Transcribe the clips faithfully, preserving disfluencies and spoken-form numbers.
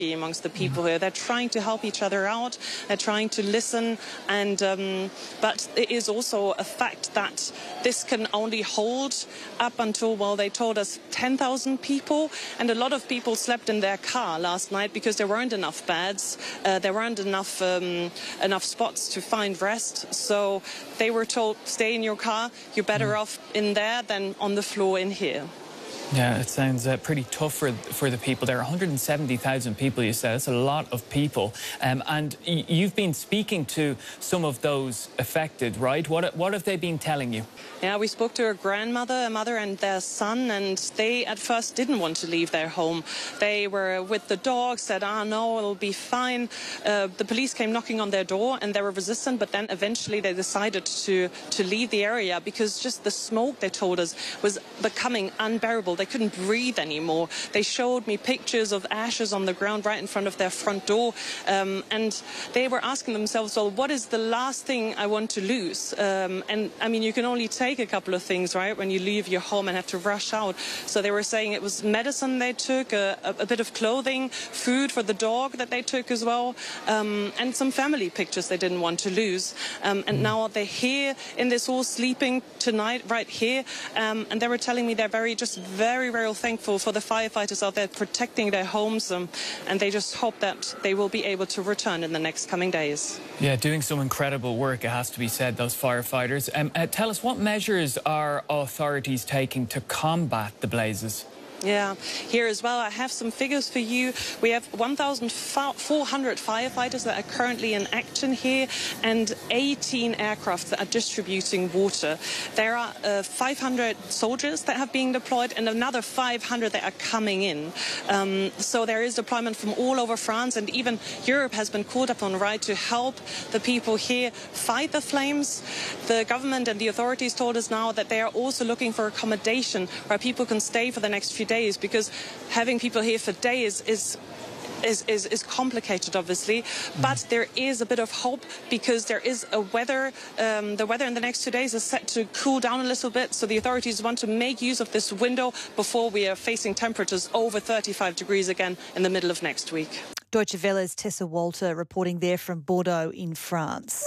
amongst the people here. They're trying to help each other out. They're trying to listen. And um, but it is also a fact that this can only hold up until, well, they told us ten thousand people. And a lot of people slept in their car last night because there weren't enough beds. Uh, there weren't enough, um, enough spots to find rest. So they were told, stay in your car. You're better mm. off in there than on the floor in here. Yeah, it sounds uh, pretty tough for for the people there. one hundred seventy thousand people, you said. That's a lot of people. Um, and y you've been speaking to some of those affected, right? What, what have they been telling you? Yeah, we spoke to a grandmother, a mother and their son, and they at first didn't want to leave their home. They were with the dog, said, ah, no, it'll be fine. Uh, the police came knocking on their door and they were resistant, but then eventually they decided to, to leave the area because just the smoke, they told us, was becoming unbearable. They couldn't breathe anymore. They showed me pictures of ashes on the ground right in front of their front door. Um, and they were asking themselves, well, what is the last thing I want to lose? Um, and I mean, you can only take a couple of things, right, when you leave your home and have to rush out. So they were saying it was medicine they took, a, a, a bit of clothing, food for the dog that they took as well, um, and some family pictures they didn't want to lose. Um, and now they're here in this hall sleeping tonight right here. Um, and they were telling me they're very, just very very, very thankful for the firefighters out there protecting their homes, um, and they just hope that they will be able to return in the next coming days. Yeah, doing some incredible work, it has to be said, those firefighters. Um, uh, tell us, what measures are authorities taking to combat the blazes? Yeah, here as well, I have some figures for you. We have one thousand four hundred firefighters that are currently in action here and eighteen aircraft that are distributing water. There are uh, five hundred soldiers that have been deployed and another five hundred that are coming in. Um, so there is deployment from all over France, and even Europe has been called upon, right, to help the people here fight the flames. The government and the authorities told us now that they are also looking for accommodation where people can stay for the next few days, because having people here for days is Is, is, is complicated, obviously, but there is a bit of hope because there is a weather, um, the weather in the next two days is set to cool down a little bit, so the authorities want to make use of this window before we are facing temperatures over thirty-five degrees again in the middle of next week. Deutsche Welle's Tessa Walter reporting there from Bordeaux in France.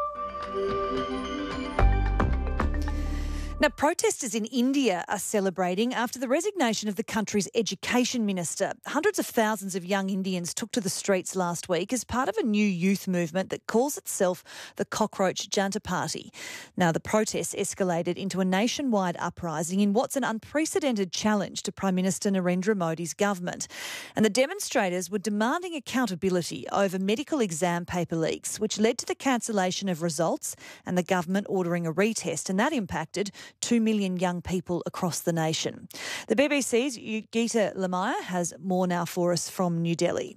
Now, protesters in India are celebrating after the resignation of the country's education minister. Hundreds of thousands of young Indians took to the streets last week as part of a new youth movement that calls itself the Cockroach Junta Party. Now, the protests escalated into a nationwide uprising in what's an unprecedented challenge to Prime Minister Narendra Modi's government. And the demonstrators were demanding accountability over medical exam paper leaks, which led to the cancellation of results and the government ordering a retest, and that impacted two million young people across the nation. The B B C's Geeta Lamaya has more now for us from New Delhi.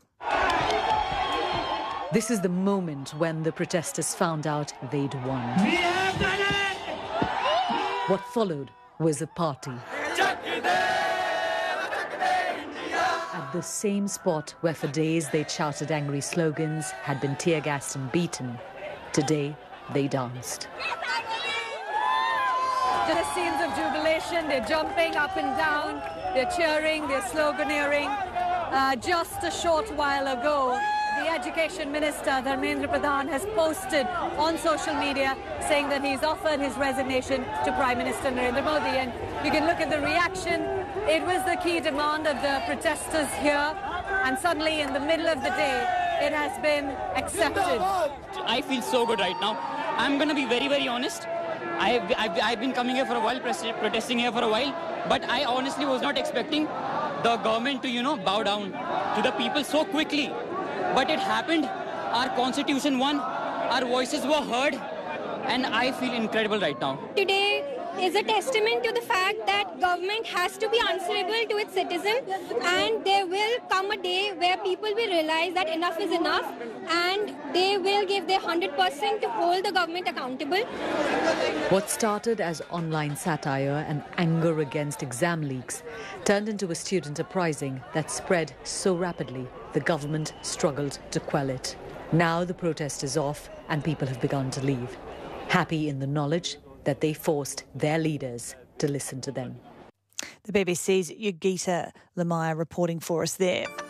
This is the moment when the protesters found out they'd won. What followed was a party. At the same spot where for days they'd shouted angry slogans, had been tear-gassed and beaten, today they danced. The scenes of jubilation, they're jumping up and down, they're cheering, they're sloganeering. Uh, just a short while ago, the Education Minister, Dharmendra Pradhan, has posted on social media saying that he's offered his resignation to Prime Minister Narendra Modi. And you can look at the reaction. It was the key demand of the protesters here, and suddenly in the middle of the day, it has been accepted. I feel so good right now. I'm going to be very, very honest. I've, I've, I've been coming here for a while, protesting here for a while, but I honestly was not expecting the government to, you know, bow down to the people so quickly. But it happened. Our constitution won, our voices were heard, and I feel incredible right now. Today is a testament to the fact that government has to be answerable to its citizens, and there will come a day where people will realize that enough is enough, and they will give their one hundred percent to hold the government accountable. What started as online satire and anger against exam leaks turned into a student uprising that spread so rapidly the government struggled to quell it. Now the protest is off and people have begun to leave, happy in the knowledge that they forced their leaders to listen to them. The B B C's Geeta Lamaya reporting for us there.